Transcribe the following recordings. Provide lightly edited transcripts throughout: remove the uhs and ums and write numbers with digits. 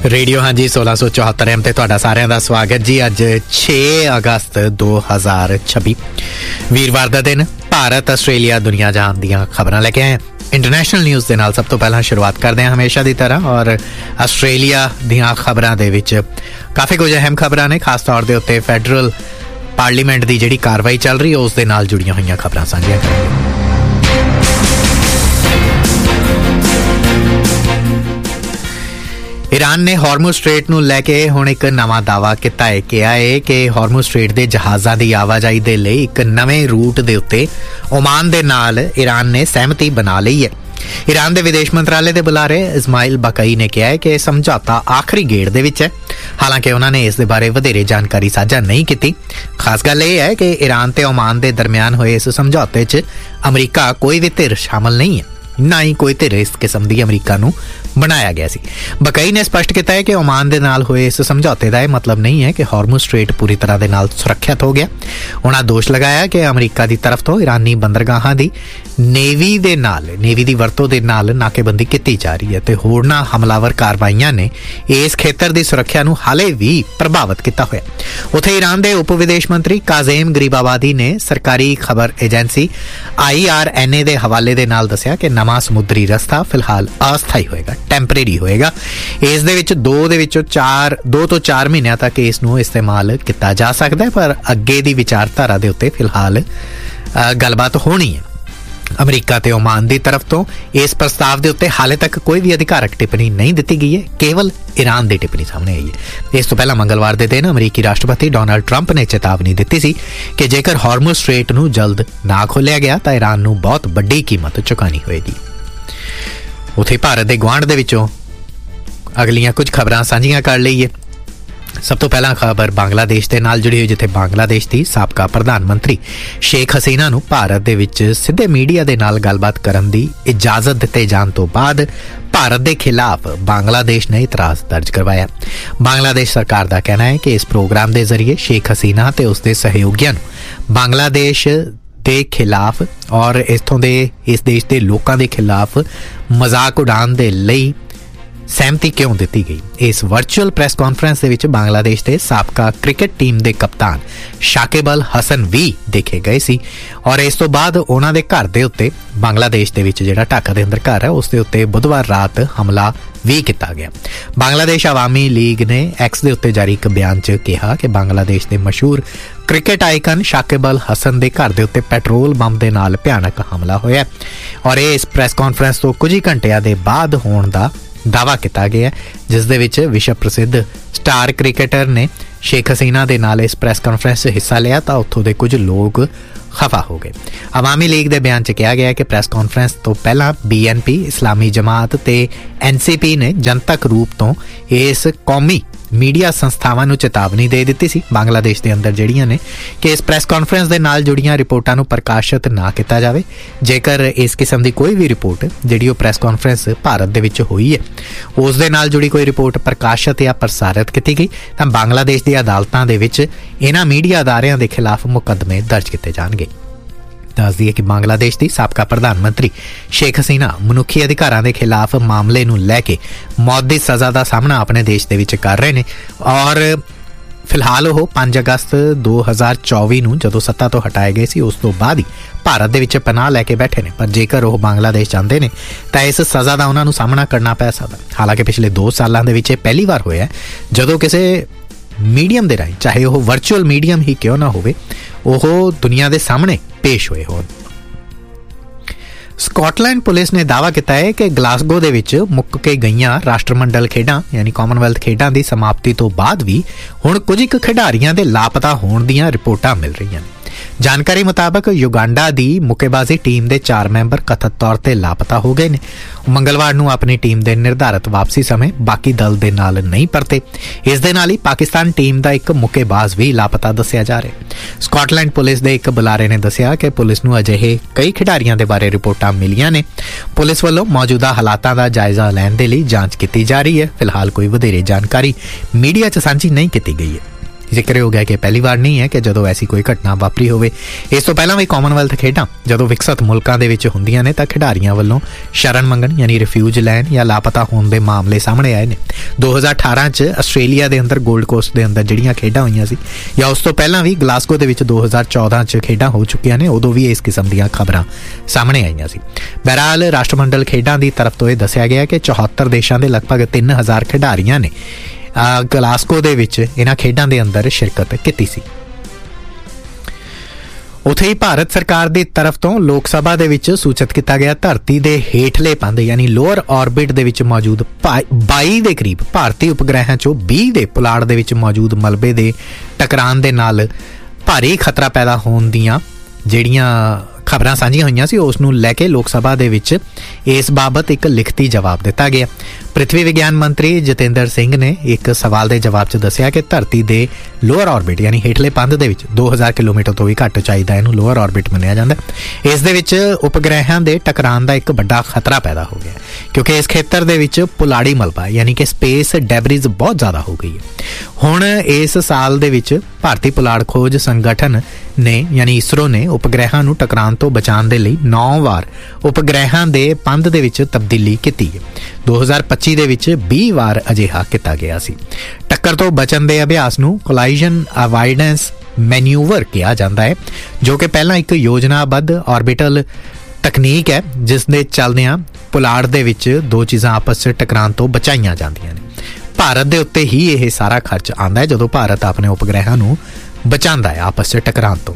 Radio हाँ जी 1674 M ते तुहाडा सारिਆਂ ਦਾ ਸਵਾਗਤ जी। अज 6 अगस्त 2026 वीरवार ਦਾ दिन भारत आस्ट्रेलिया दुनिया जहान ਦੀਆਂ खबरां लेके आए इंटरनेशनल न्यूज़ ਦੇ ਨਾਲ। ਸਭ ਤੋਂ ਪਹਿਲਾਂ ਸ਼ੁਰੂਆਤ ਕਰਦੇ ਹਾਂ ਹਮੇਸ਼ਾ ਦੀ ਤਰ੍ਹਾਂ ਔਰ ਆਸਟ੍ਰੇਲੀਆ ਦੀਆਂ ਖਬਰਾਂ ਦੇ ਵਿੱਚ ਕਾਫੀ ਕੁਝ ਅਹਿਮ ਖਬਰਾਂ ਨੇ, ਖਾਸ ਤੌਰ ਦੇ ਉੱਤੇ ਫੈਡਰਲ ਪਾਰਲੀਮੈਂਟ ਦੀ ਜਿਹੜੀ ਕਾਰਵਾਈ ਚੱਲ ਰਹੀ ਹੈ ਉਸ ਦੇ ਨਾਲ ਜੁੜੀਆਂ ਹੋਈਆਂ ਖਬਰਾਂ ਸਾਂਝੀਆਂ ਕਰਾਂਗੇ। ईरान ने हॉर्मुज़ स्ट्रेट ਨੂੰ ਲੈ ਕੇ ਹੁਣ ਇੱਕ ਨਵਾਂ ਦਾਅਵਾ ਕੀਤਾ ਹੈ। ਕਿਹਾ ਹੈ ਕਿ ਹॉर्मुज़ स्ट्रेट ਦੇ ਜਹਾਜ਼ਾਂ ਦੀ ਆਵਾਜਾਈ ਦੇ ਲਈ ਇੱਕ ਨਵੇਂ ਰੂਟ ਦੇ ਉੱਤੇ ਓਮਾਨ ਦੇ ਨਾਲ ईरान ਨੇ ਸਹਿਮਤੀ ਬਣਾ ਲਈ ਹੈ। ईरान ਦੇ ਵਿਦੇਸ਼ ਮੰਤਰਾਲੇ ਦੇ ਬੁਲਾਰੇ ਇਸਮਾਇਲ ਬਕਾਈ ਨੇ ਕਿਹਾ ਹੈ ਕਿ ਸਮਝੌਤਾ ਆਖਰੀ ਗੇੜ ਦੇ ਵਿੱਚ ਹੈ। ਹਾਲਾਂਕਿ ਉਹਨਾਂ ਨੇ ਇਸ ਦੇ ਬਾਰੇ ਵਧੇਰੇ ਜਾਣਕਾਰੀ ਸਾਂਝਾ ਨਹੀਂ ਕੀਤੀ। ਖਾਸ ਗੱਲ ਇਹ ਹੈ ਕਿ ईरान ਤੇ ਓਮਾਨ ਦੇ ਦਰਮਿਆਨ ਹੋਏ ਇਸ ਸਮਝੌਤੇ 'ਚ ਅਮਰੀਕਾ ਕੋਈ ਵੀ ਧਿਰ ਸ਼ਾਮਲ ਨਹੀਂ ਹੈ, ਨਾ ਹੀ ਕੋਈ ਧਿਰ ਇਸ ਕਿਸਮ ਦੀ ਅਮਰੀਕਾ ਨੂੰ ਬਣਾਇਆ ਗਿਆ ਸੀ। ਬਕਾਈ ਨੇ ਸਪਸ਼ਟ ਕੀਤਾ ਹੈ ਕਿ ਓਮਾਨ ਦੇ ਨਾਲ ਹੋਏ ਇਸ ਸਮਝੌਤੇ ਦਾ ਇਹ ਮਤਲਬ ਨਹੀਂ ਹੈ ਕਿ ਹॉर्मुज़ स्ट्रेट ਪੂਰੀ ਤਰ੍ਹਾਂ ਦੇ ਨਾਲ ਸੁਰੱਖਿਅਤ ਹੋ ਗਿਆ। ਉਹਨਾਂ ਦੋਸ਼ ਲਗਾਇਆ ਕਿ ਅਮਰੀਕਾ ਦੀ ਤਰਫ ਤੋਂ ਈਰਾਨੀ ਬੰਦਰਗਾਹਾਂ ਦੀ ਨੇਵੀ ਦੀ ਵਰਤੋਂ ਦੇ ਨਾਲ ਨਾਕੇਬੰਦੀ ਕੀਤੀ ਜਾ ਰਹੀ ਹੈ ਤੇ ਹੋਰਨਾਂ ਹਮਲਾਵਰ ਕਾਰਵਾਈਆਂ ਨੇ ਇਸ ਖੇਤਰ ਦੀ ਸੁਰੱਖਿਆ ਨੂੰ ਹਾਲੇ ਵੀ ਪ੍ਰਭਾਵਿਤ ਕੀਤਾ ਹੋਇਆ। ਉੱਥੇ ਈਰਾਨ ਦੇ ਉਪ ਵਿਦੇਸ਼ ਮੰਤਰੀ ਕਾਜ਼ੇਮ ਗਰੀਬਾਬਾਦੀ ਨੇ ਸਰਕਾਰੀ ਖਬਰ ਏਜੰਸੀ IRNA ਦੇ ਹਵਾਲੇ ਦੇ ਨਾਲ ਦੱਸਿਆ ਕਿ ਨਵਾਂ ਸਮੁੰਦਰੀ ਰਸਤਾ ਫਿਲਹਾਲ ਅਸਥਾਈ ਹੋਏਗਾ, ਟੈਂਪਰੇਰੀ ਹੋਏਗਾ। ਇਸ ਦੇ ਵਿੱਚ 2 ਤੋਂ 4 ਮਹੀਨਿਆਂ ਤੱਕ ਇਸ ਨੂੰ ਇਸਤੇਮਾਲ ਕੀਤਾ ਜਾ ਸਕਦਾ ਹੈ, ਪਰ ਅੱਗੇ ਦੀ ਵਿਚਾਰਧਾਰਾ ਦੇ ਉੱਤੇ ਫਿਲਹਾਲ ਗੱਲਬਾਤ ਹੋਣੀ ਹੈ। ਅਮਰੀਕਾ ਤੇ ਓਮਾਨ ਦੀ ਤਰਫ ਤੋਂ ਇਸ ਪ੍ਰਸਤਾਵ ਦੇ ਉੱਤੇ ਹਾਲੇ ਤੱਕ ਕੋਈ ਵੀ ਅਧਿਕਾਰਕ ਟਿੱਪਣੀ ਨਹੀਂ ਦਿੱਤੀ ਗਈ ਹੈ, ਕੇਵਲ ਈਰਾਨ ਦੀ ਟਿੱਪਣੀ ਸਾਹਮਣੇ ਆਈ ਹੈ। ਇਸ ਤੋਂ ਪਹਿਲਾਂ ਮੰਗਲਵਾਰ ਦੇ ਦਿਨ ਅਮਰੀਕੀ ਰਾਸ਼ਟਰਪਤੀ ਡੋਨਾਲਡ ਟਰੰਪ ਨੇ ਚੇਤਾਵਨੀ ਦਿੱਤੀ ਸੀ ਕਿ ਜੇਕਰ ਹॉर्मुज़ स्ट्रेट ਨੂੰ ਜਲਦ ਨਾ ਖੋਲ੍ਹਿਆ ਗਿਆ ਤਾਂ ਈਰਾਨ ਨੂੰ ਬਹੁਤ ਵੱਡੀ ਕੀਮਤ ਚੁਕਾਉਣੀ ਹੋਏਗੀ। ਉੱਥੇ ਭਾਰਤ ਦੇ ਗੁਆਂਢ ਦੇ ਵਿੱਚੋਂ ਅਗਲੀਆਂ ਕੁਝ ਖਬਰਾਂ ਸਾਂਝੀਆਂ ਕਰ ਲਈਏ। ਸਭ ਤੋਂ ਪਹਿਲਾਂ ਖਬਰ ਬੰਗਲਾਦੇਸ਼ ਦੇ ਨਾਲ ਜੁੜੀ ਹੋਈ, ਜਿੱਥੇ ਬੰਗਲਾਦੇਸ਼ ਦੀ ਸਾਬਕਾ ਪ੍ਰਧਾਨ ਮੰਤਰੀ ਸ਼ੇਖ ਹਸੀਨਾ ਨੂੰ ਭਾਰਤ ਦੇ ਵਿੱਚ ਸਿੱਧੇ ਮੀਡੀਆ ਦੇ ਨਾਲ ਗੱਲਬਾਤ ਕਰਨ ਦੀ ਇਜਾਜ਼ਤ ਦਿੱਤੇ ਜਾਣ ਤੋਂ ਬਾਅਦ ਭਾਰਤ ਦੇ ਖਿਲਾਫ ਬੰਗਲਾਦੇਸ਼ ਨੇ ਇਤਰਾਜ਼ ਦਰਜ ਕਰਵਾਇਆ। ਬੰਗਲਾਦੇਸ਼ ਸਰਕਾਰ ਦਾ ਕਹਿਣਾ ਹੈ ਕਿ ਇਸ ਪ੍ਰੋਗਰਾਮ ਦੇ ਜ਼ਰੀਏ ਸ਼ੇਖ ਹਸੀਨਾ ਤੇ ਉਸਦੇ ਸਹਿਯੋਗੀਆਂ ਨੂੰ ਬੰਗਲਾਦੇਸ਼ ਦੇ ਖਿਲਾਫ ਔਰ ਇਸ ਦੇਸ਼ ਦੇ ਲੋਕਾਂ ਦੇ ਖਿਲਾਫ ਮਜ਼ਾਕ ਉਡਾਉਣ ਦੇ ਲਈ ਸਹਿਮਤੀ ਕਿਉਂ ਦਿੱਤੀ ਗਈ। ਇਸ ਵਰਚੁਅਲ ਪ੍ਰੈਸ ਕਾਨਫਰੰਸ ਦੇ ਵਿੱਚ ਬੰਗਲਾਦੇਸ਼ ਦੇ ਸਾਬਕਾ ਕ੍ਰਿਕਟ ਟੀਮ ਦੇ ਕਪਤਾਨ ਸ਼ਾਕਿਬ ਅਲ ਹਸਨ ਵੀ ਦੇਖੇ ਗਏ ਸੀ ਔਰ ਇਸ ਤੋਂ ਬਾਅਦ ਉਹਨਾਂ ਦੇ ਘਰ ਦੇ ਉੱਤੇ, ਬੰਗਲਾਦੇਸ਼ ਦੇ ਵਿੱਚ ਜਿਹੜਾ ਢਾਕਾ ਦੇ ਅੰਦਰ ਘਰ ਹੈ, ਉਸ ਦੇ ਉੱਤੇ ਬੁੱਧਵਾਰ ਰਾਤ ਹਮਲਾ ਵੀ ਕੀਤਾ ਗਿਆ। ਬੰਗਲਾਦੇਸ਼ ਆਵਾਮੀ ਲੀਗ ਨੇ ਐਕਸ ਦੇ ਉੱਤੇ ਜਾਰੀ ਇੱਕ ਬਿਆਨ 'ਚ ਕਿਹਾ ਕਿ ਬੰਗਲਾਦੇਸ਼ ਦੇ ਮਸ਼ਹੂਰ ਕ੍ਰਿਕਟ ਆਈਕਨ ਸ਼ਾਕਿਬ ਅਲ ਹਸਨ ਦੇ ਘਰ ਦੇ ਉੱਤੇ ਪੈਟਰੋਲ ਬੰਬ ਦੇ ਨਾਲ ਭਿਆਨਕ ਹਮਲਾ ਹੋਇਆ ਔਰ ਇਹ ਇਸ ਪ੍ਰੈਸ ਕਾਨਫਰੰਸ ਤੋਂ ਕੁਝ ਹੀ ਘੰਟਿਆਂ ਦੇ ਬਾਅਦ ਹੋਣ ਦਾ ਦਾਅਵਾ ਕੀਤਾ ਗਿਆ, ਜਿਸ ਦੇ ਵਿੱਚ ਵਿਸ਼ਵ ਪ੍ਰਸਿੱਧ ਸਟਾਰ ਕ੍ਰਿਕਟਰ ਨੇ ਸ਼ੇਖ ਹਸੀਨਾ ਦੇ ਨਾਲ ਇਸ ਪ੍ਰੈਸ ਕਾਨਫਰੰਸ 'ਚ ਹਿੱਸਾ ਲਿਆ ਤਾਂ ਉੱਥੋਂ ਦੇ ਕੁਝ ਲੋਕ ਖਫਾ ਹੋ ਗਏ। ਆਵਾਮੀ ਲੀਗ ਦੇ ਬਿਆਨ 'ਚ ਕਿਹਾ ਗਿਆ ਕਿ ਪ੍ਰੈਸ ਕਾਨਫਰੰਸ ਤੋਂ ਪਹਿਲਾਂ BNP, ਇਸਲਾਮੀ ਜਮਾਤ ਤੇ NCP ਨੇ ਜਨਤਕ ਰੂਪ ਤੋਂ ਇਸ ਕੌਮੀ ਮੀਡੀਆ ਸੰਸਥਾਵਾਂ ਨੂੰ ਚੇਤਾਵਨੀ ਦੇ ਦਿੱਤੀ ਸੀ ਬੰਗਲਾਦੇਸ਼ ਦੇ ਅੰਦਰ ਜਿਹੜੀਆਂ ਨੇ ਕਿ ਇਸ ਪ੍ਰੈਸ ਕਾਨਫਰੰਸ ਦੇ ਨਾਲ ਜੁੜੀਆਂ ਰਿਪੋਰਟਾਂ ਨੂੰ ਪ੍ਰਕਾਸ਼ਿਤ ਨਾ ਕੀਤਾ ਜਾਵੇ। ਜੇਕਰ ਇਸ ਕਿਸਮ ਦੀ ਕੋਈ ਵੀ ਰਿਪੋਰਟ ਜਿਹੜੀ ਉਹ ਪ੍ਰੈਸ ਕਾਨਫਰੰਸ ਭਾਰਤ ਦੇ ਵਿੱਚ ਹੋਈ ਹੈ ਉਸ ਦੇ ਨਾਲ ਜੁੜੀ ਕੋਈ ਰਿਪੋਰਟ ਪ੍ਰਕਾਸ਼ਿਤ ਜਾਂ ਪ੍ਰਸਾਰਿਤ ਕੀਤੀ ਗਈ ਤਾਂ ਬੰਗਲਾਦੇਸ਼ ਦੀਆਂ ਅਦਾਲਤਾਂ ਦੇ ਵਿੱਚ ਇਹਨਾਂ ਮੀਡੀਆ ਅਦਾਰਿਆਂ ਦੇ ਖਿਲਾਫ ਮੁਕੱਦਮੇ ਦਰਜ ਕੀਤੇ ਜਾਣਗੇ। ਦੱਸ ਦਈਏ ਕਿ ਬੰਗਲਾਦੇਸ਼ ਦੀ ਸਾਬਕਾ ਪ੍ਰਧਾਨ ਮੰਤਰੀ ਸ਼ੇਖ ਹਸੀਨਾ ਮਨੁੱਖੀ ਅਧਿਕਾਰਾਂ ਦੇ ਖਿਲਾਫ ਮਾਮਲੇ ਨੂੰ ਲੈ ਕੇ ਮੌਤ ਦੀ ਸਜ਼ਾ ਦਾ ਸਾਹਮਣਾ ਆਪਣੇ ਦੇਸ਼ ਦੇ ਵਿੱਚ ਕਰ ਰਹੇ ਨੇ ਔਰ ਫਿਲਹਾਲ ਉਹ 5 ਅਗਸਤ 2024 ਨੂੰ ਜਦੋਂ ਸੱਤਾ ਤੋਂ ਹਟਾਏ ਗਏ ਸੀ ਉਸ ਤੋਂ ਬਾਅਦ ਹੀ ਭਾਰਤ ਦੇ ਵਿੱਚ ਪਨਾਹ ਲੈ ਕੇ ਬੈਠੇ ਨੇ, ਪਰ ਜੇਕਰ ਉਹ ਬੰਗਲਾਦੇਸ਼ ਜਾਂਦੇ ਨੇ ਤਾਂ ਇਸ ਸਜ਼ਾ ਦਾ ਉਹਨਾਂ ਨੂੰ ਸਾਹਮਣਾ ਕਰਨਾ ਪੈ ਸਕਦਾ। ਹਾਲਾਂਕਿ ਪਿਛਲੇ 2 ਸਾਲਾਂ ਦੇ ਵਿੱਚ ਇਹ ਪਹਿਲੀ ਵਾਰ ਹੋਇਆ ਜਦੋਂ ਕਿਸੇ ਮੀਡੀਅਮ ਦੇ ਰਾਹੀਂ, ਚਾਹੇ ਉਹ ਵਰਚੁਅਲ ਮੀਡੀਅਮ ਹੀ ਕਿਉਂ ਨਾ ਹੋਵੇ, ਉਹ ਦੁਨੀਆ ਦੇ ਸਾਹਮਣੇ ਪੇਸ਼ ਹੋਏ ਹੋਣ। ਸਕਾਟਲੈਂਡ ਪੁਲਿਸ ਨੇ ਦਾਅਵਾ ਕੀਤਾ ਹੈ ਕਿ ਗਲਾਸਗੋ ਦੇ ਵਿੱਚ ਮੁੱਕ ਕੇ ਗਈਆਂ ਰਾਸ਼ਟਰਮੰਡਲ ਖੇਡਾਂ ਯਾਨੀ ਕਾਮਨਵੈਲਥ ਖੇਡਾਂ ਦੀ ਸਮਾਪਤੀ ਤੋਂ ਬਾਅਦ ਵੀ ਹੁਣ ਕੁਝ ਕੁ ਖਿਡਾਰੀਆਂ ਦੇ ਲਾਪਤਾ ਹੋਣ ਦੀਆਂ ਰਿਪੋਰਟਾਂ ਮਿਲ ਰਹੀਆਂ ਨੇ। ਜਾਣਕਾਰੀ ਮੁਤਾਬਕ ਯੁਗਾਂਡਾ ਦੀ ਮੁੱਕੇਬਾਜ਼ੀ ਟੀਮ ਦੇ 4 ਮੈਂਬਰ ਕਥਿਤ ਤੌਰ ਤੇ ਲਾਪਤਾ ਹੋ ਗਏ ਨੇ। ਮੰਗਲਵਾਰ ਨੂੰ ਆਪਣੀ ਟੀਮ ਦੇ ਨਿਰਧਾਰਤ ਵਾਪਸੀ ਸਮੇਂ ਬਾਕੀ ਦਲ ਦੇ ਨਾਲ ਨਹੀਂ ਪਰਤੇ। ਇਸ ਦੇ ਨਾਲ ਹੀ ਪਾਕਿਸਤਾਨ ਟੀਮ ਦਾ ਇੱਕ ਮੁੱਕੇਬਾਜ਼ ਵੀ ਲਾਪਤਾ ਦੱਸਿਆ ਜਾ ਰਿਹਾ। ਸਕਾਟਲੈਂਡ ਪੁਲਿਸ ਦੇ ਇੱਕ ਬੁਲਾਰੇ ਨੇ ਦੱਸਿਆ ਕਿ ਪੁਲਿਸ ਨੂੰ ਅਜਿਹੇ ਕਈ ਖਿਡਾਰੀਆਂ ਦੇ ਬਾਰੇ ਰਿਪੋਰਟਾਂ ਮਿਲੀਆਂ ਨੇ। ਪੁਲਿਸ ਵੱਲੋਂ ਮੌਜੂਦਾ ਹਾਲਾਤਾਂ ਦਾ ਜਾਇਜ਼ਾ ਲੈਣ ਦੇ ਲਈ ਜਾਂਚ ਕੀਤੀ ਜਾ ਰਹੀ ਹੈ। ਫਿਲਹਾਲ ਕੋਈ ਵਧੇਰੇ ਜਾਣਕਾਰੀ ਮੀਡੀਆ 'ਚ ਸਾਂਝੀ ਨਹੀਂ ਕੀਤੀ ਗਈ ਹੈ। ਜ਼ਿਕਰਯੋਗ ਹੈ ਕਿ ਪਹਿਲੀ ਵਾਰ ਨਹੀਂ ਹੈ ਕਿ ਜਦੋਂ ਐਸੀ ਕੋਈ ਘਟਨਾ ਵਾਪਰੀ ਹੋਵੇ। ਇਸ ਤੋਂ ਪਹਿਲਾਂ ਵੀ ਕਾਮਨਵੈਲਥ ਖੇਡਾਂ ਜਦੋਂ ਵਿਕਸਿਤ ਮੁਲਕਾਂ ਦੇ ਵਿੱਚ ਹੁੰਦੀਆਂ ਨੇ ਤਾਂ ਖਿਡਾਰੀਆਂ ਵੱਲੋਂ ਸ਼ਰਨ ਮੰਗਣ ਯਾਨੀ ਰਿਫਿਊਜ ਲੈਣ ਜਾਂ ਲਾਪਤਾ ਹੋਣ ਦੇ ਮਾਮਲੇ ਸਾਹਮਣੇ ਆਏ ਨੇ। 2018 'ਚ ਆਸਟ੍ਰੇਲੀਆ ਦੇ ਅੰਦਰ ਗੋਲਡ ਕੋਸਟ ਦੇ ਅੰਦਰ ਜਿਹੜੀਆਂ ਖੇਡਾਂ ਹੋਈਆਂ ਸੀ, ਜਾਂ ਉਸ ਤੋਂ ਪਹਿਲਾਂ ਵੀ ਗਲਾਸਗੋ ਦੇ ਵਿੱਚ 2014 'ਚ ਖੇਡਾਂ ਹੋ ਚੁੱਕੀਆਂ ਨੇ, ਉਦੋਂ ਵੀ ਇਸ ਕਿਸਮ ਦੀਆਂ ਖਬਰਾਂ ਸਾਹਮਣੇ ਆਈਆਂ ਸੀ। ਬਹਰਹਾਲ ਰਾਸ਼ਟਰਮੰਡਲ ਖੇਡਾਂ ਦੀ ਤਰਫ ਤੋਂ ਇਹ ਦੱਸਿਆ ਗਿਆ ਕਿ 74 ਦੇਸ਼ਾਂ ਦੇ ਲਗਭਗ 3000 ਖਿਡਾਰੀਆਂ ਨੇ ਗਲਾਸਗੋ ਦੇ ਵਿੱਚ ਇਹਨਾਂ ਖੇਡਾਂ ਦੇ ਅੰਦਰ ਸ਼ਿਰਕਤ ਕੀਤੀ ਸੀ। ਉੱਥੇ ਹੀ ਭਾਰਤ ਸਰਕਾਰ ਦੀ ਤਰਫ ਤੋਂ ਲੋਕ ਸਭਾ ਦੇ ਵਿੱਚ ਸੂਚਿਤ ਕੀਤਾ ਗਿਆ ਧਰਤੀ ਦੇ ਹੇਠਲੇ ਪੰਧ ਯਾਨੀ ਲੋਅਰ ਆਰਬਿਟ ਦੇ ਵਿੱਚ ਮੌਜੂਦ 22 ਦੇ ਕਰੀਬ ਭਾਰਤੀ ਉਪਗ੍ਰਹਿਾਂ 'ਚੋਂ 20 ਦੇ ਪੁਲਾੜ ਦੇ ਵਿੱਚ ਮੌਜੂਦ ਮਲਬੇ ਦੇ ਟਕਰਾਉਣ ਦੇ ਨਾਲ ਭਾਰੀ ਖਤਰਾ ਪੈਦਾ ਹੋਣ ਦੀਆਂ ਜਿਹੜੀਆਂ ਖਬਰਾਂ ਸਾਂਝੀਆਂ ਹੋਈਆਂ ਸੀ, ਉਸ ਨੂੰ ਲੈ ਕੇ ਲੋਕ ਸਭਾ ਦੇ ਵਿੱਚ ਇਸ ਬਾਬਤ ਇੱਕ ਲਿਖਤੀ ਜਵਾਬ ਦਿੱਤਾ ਗਿਆ। ਪ੍ਰਿਥਵੀ ਵਿਗਿਆਨ ਮੰਤਰੀ ਜਤਿੰਦਰ ਸਿੰਘ ਨੇ ਇੱਕ ਸਵਾਲ ਦੇ ਜਵਾਬ 'ਚ ਦੱਸਿਆ ਕਿ ਧਰਤੀ ਦੇ ਲੋਅਰ ਆਰਬਿਟ ਯਾਨੀ ਹੇਠਲੇ ਪੰਧ ਦੇ ਵਿੱਚ 2000 ਕਿਲੋਮੀਟਰ ਤੋਂ ਵੀ ਘੱਟ ਉਚਾਈ ਦਾ ਇਹਨੂੰ ਲੋਅਰ ਆਰਬਿਟ ਮੰਨਿਆ ਜਾਂਦਾ। ਇਸ ਦੇ ਵਿੱਚ ਉਪਗ੍ਰਹਿਾਂ ਦੇ ਟਕਰਾਉਣ ਦਾ ਇੱਕ ਵੱਡਾ ਖਤਰਾ ਪੈਦਾ ਹੋ ਗਿਆ ਕਿਉਂਕਿ ਇਸ ਖੇਤਰ ਦੇ ਵਿੱਚ ਪੁਲਾੜੀ ਮਲਬਾ ਯਾਨੀ ਕਿ ਸਪੇਸ ਡੈਬਰਿਜ਼ ਬਹੁਤ ਜ਼ਿਆਦਾ ਹੋ ਗਈ ਹੈ। ਹੁਣ ਇਸ ਸਾਲ ਦੇ ਵਿੱਚ ਭਾਰਤੀ ਪੁਲਾੜ ਖੋਜ ਸੰਗਠਨ ਨੇ ਯਾਨੀ ਇਸਰੋ ਨੇ ਉਪਗ੍ਰਹਿਾਂ ਨੂੰ ਟਕਰਾਉਣ ਤੋਂ ਬਚਾਉਣ ਦੇ ਲਈ 9 ਵਾਰ ਉਪਗ੍ਰਹਿਾਂ ਦੇ ਪੰਧ ਦੇ ਵਿੱਚ ਤਬਦੀਲੀ ਕੀਤੀ ਹੈ। 2025 ਦੇ ਵਿੱਚ 20 ਵਾਰ ਅਜਿਹਾ ਕੀਤਾ ਗਿਆ ਸੀ। ਟੱਕਰ ਤੋਂ ਬਚਣ ਦੇ ਅਭਿਆਸ ਨੂੰ ਕੋਲਾਈਜ਼ਨ ਅਵਾਇਡੈਂਸ ਮੈਨੂਵਰ ਕਿਹਾ ਜਾਂਦਾ ਹੈ, ਜੋ ਕਿ ਪਹਿਲਾਂ ਇੱਕ ਯੋਜਨਾਬੱਧ ਆਰਬਿਟਲ ਤਕਨੀਕ ਹੈ ਜਿਸ ਦੇ ਚੱਲਦਿਆਂ ਪੁਲਾੜ ਦੇ ਵਿੱਚ ਦੋ ਚੀਜ਼ਾਂ ਆਪਸ 'ਚ ਟਕਰਾਉਣ ਤੋਂ ਬਚਾਈਆਂ ਜਾਂਦੀਆਂ ਨੇ। ਭਾਰਤ ਦੇ ਉੱਤੇ ਹੀ ਇਹ ਸਾਰਾ ਖਰਚ ਆਉਂਦਾ ਹੈ ਜਦੋਂ ਭਾਰਤ ਆਪਣੇ ਉਪਗ੍ਰਹਿਾਂ ਨੂੰ ਬਚਾਉਂਦਾ ਹੈ ਆਪਸ 'ਚ ਟਕਰਾਉਣ ਤੋਂ।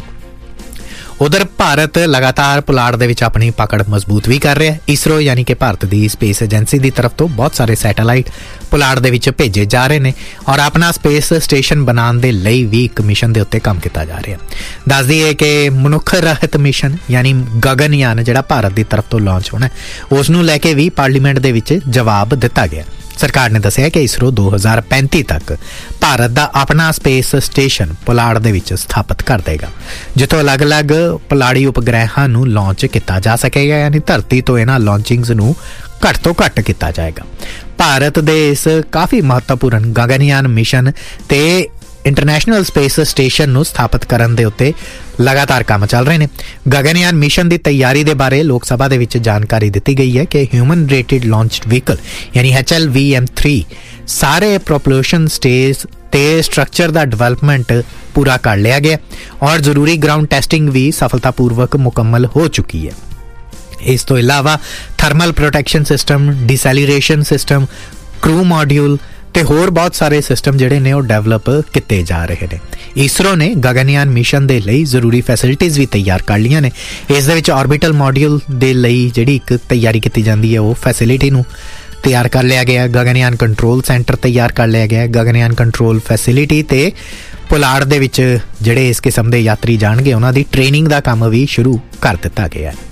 ਉਧਰ ਭਾਰਤ ਲਗਾਤਾਰ ਪੁਲਾੜ ਦੇ ਵਿੱਚ ਆਪਣੀ ਪਕੜ ਮਜ਼ਬੂਤ ਵੀ ਕਰ ਰਿਹਾ ਹੈ। ਇਸਰੋ ਯਾਨੀ ਕਿ ਭਾਰਤ ਦੀ ਸਪੇਸ ਏਜੰਸੀ ਦੀ ਤਰਫ ਤੋਂ ਬਹੁਤ ਸਾਰੇ ਸੈਟੇਲਾਈਟ ਪੁਲਾੜ ਦੇ ਵਿੱਚ ਭੇਜੇ ਜਾ ਰਹੇ ਨੇ ਔਰ ਆਪਣਾ ਸਪੇਸ ਸਟੇਸ਼ਨ ਬਣਾਉਣ ਦੇ ਲਈ ਵੀ ਇੱਕ ਮਿਸ਼ਨ ਦੇ ਉੱਤੇ ਕੰਮ ਕੀਤਾ ਜਾ ਰਿਹਾ। ਦੱਸ ਦਈਏ ਕਿ ਮਨੁੱਖ ਰਹਿਤ ਮਿਸ਼ਨ ਯਾਨੀ ਗਗਨਯਾਨ ਜਿਹੜਾ ਭਾਰਤ ਦੀ ਤਰਫ ਤੋਂ ਲਾਂਚ ਹੋਣਾ, ਉਸ ਨੂੰ ਲੈ ਕੇ ਵੀ ਪਾਰਲੀਮੈਂਟ ਦੇ ਵਿੱਚ ਜਵਾਬ ਦਿੱਤਾ ਗਿਆ। ਸਰਕਾਰ ਨੇ ਦੱਸਿਆ ਕਿ ਇਸਰੋ 2035 ਤੱਕ ਭਾਰਤ ਦਾ ਆਪਣਾ ਸਪੇਸ ਸਟੇਸ਼ਨ ਪੁਲਾੜ ਦੇ ਵਿੱਚ ਸਥਾਪਿਤ ਕਰ ਦੇਗਾ, ਜਿੱਥੋਂ ਅਲੱਗ-ਅਲੱਗ ਪੁਲਾੜੀ ਉਪਗ੍ਰਹਿਾਂ ਨੂੰ ਲਾਂਚ ਕੀਤਾ ਜਾ ਸਕੇਗਾ ਯਾਨੀ ਧਰਤੀ ਤੋਂ ਇਹਨਾਂ ਲਾਂਚਿੰਗਸ ਨੂੰ ਘੱਟ ਤੋਂ ਘੱਟ ਕੀਤਾ ਜਾਏਗਾ। ਭਾਰਤ ਦੇ ਇਸ ਕਾਫੀ ਮਹੱਤਵਪੂਰਨ ਗਗਨਯਾਨ ਮਿਸ਼ਨ ਤੇ ਇੰਟਰਨੈਸ਼ਨਲ ਸਪੇਸ ਸਟੇਸ਼ਨ ਨੂੰ ਸਥਾਪਿਤ ਕਰਨ ਦੇ ਉੱਤੇ ਲਗਾਤਾਰ ਕੰਮ ਚੱਲ ਰਹੇ ਨੇ। ਗਗਨਯਾਨ ਮਿਸ਼ਨ ਦੀ ਤਿਆਰੀ ਦੇ ਬਾਰੇ ਲੋਕ ਸਭਾ ਦੇ ਵਿੱਚ ਜਾਣਕਾਰੀ ਦਿੱਤੀ ਗਈ ਹੈ ਕਿ ਹਿਊਮਨ ਰੇਟਡ ਲਾਂਚਡ ਵਹੀਕਲ ਯਾਨੀ HLVM-3 ਸਾਰੇ ਪ੍ਰੋਪਲਸ਼ਨ ਸਟੇਜ ਤੇ ਸਟਰਕਚਰ ਦਾ ਡਿਵੈਲਪਮੈਂਟ ਪੂਰਾ ਕਰ ਲਿਆ ਗਿਆ ਔਰ ਜ਼ਰੂਰੀ ਗਰਾਊਂਡ ਟੈਸਟਿੰਗ ਵੀ ਸਫਲਤਾਪੂਰਵਕ ਮੁਕੰਮਲ ਹੋ ਚੁੱਕੀ ਹੈ। ਇਸ ਤੋਂ ਇਲਾਵਾ ਥਰਮਲ ਪ੍ਰੋਟੈਕਸ਼ਨ ਸਿਸਟਮ, ਡੀਸੈਲਰੇਸ਼ਨ ਸਿਸਟਮ, ਕਰੂ ਮੋਡਿਊਲ ਤੇ ਹੋਰ ਬਹੁਤ ਸਾਰੇ ਸਿਸਟਮ ਜਿਹੜੇ ਨੇ ਉਹ ਡਿਵੈਲਪ ਕੀਤੇ ਜਾ ਰਹੇ ਨੇ। ਇਸਰੋ ਨੇ ਗਗਨਯਾਨ ਮਿਸ਼ਨ ਦੇ ਲਈ ਜ਼ਰੂਰੀ ਫੈਸਿਲਿਟੀਜ਼ ਵੀ ਤਿਆਰ ਕਰ ਲਈਆਂ ਨੇ। ਇਸ ਦੇ ਵਿੱਚ ਆਰਬਿਟਲ ਮੋਡਿਊਲ ਦੇ ਲਈ ਜਿਹੜੀ ਇੱਕ ਤਿਆਰੀ ਕੀਤੀ ਜਾਂਦੀ ਹੈ ਉਹ ਫੈਸਿਲਿਟੀ ਨੂੰ ਤਿਆਰ ਕਰ ਲਿਆ ਗਿਆ। ਗਗਨਯਾਨ ਕੰਟਰੋਲ ਸੈਂਟਰ ਤਿਆਰ ਕਰ ਲਿਆ ਗਿਆ। ਗਗਨਯਾਨ ਕੰਟਰੋਲ ਫੈਸਿਲਿਟੀ ਤੇ ਪੁਲਾੜ ਦੇ ਵਿੱਚ ਜਿਹੜੇ ਇਸ ਕਿਸਮ ਦੇ ਯਾਤਰੀ ਜਾਣਗੇ ਉਹਨਾਂ ਦੀ ਟ੍ਰੇਨਿੰਗ ਦਾ ਕੰਮ ਵੀ ਸ਼ੁਰੂ ਕਰ ਦਿੱਤਾ ਗਿਆ ਹੈ।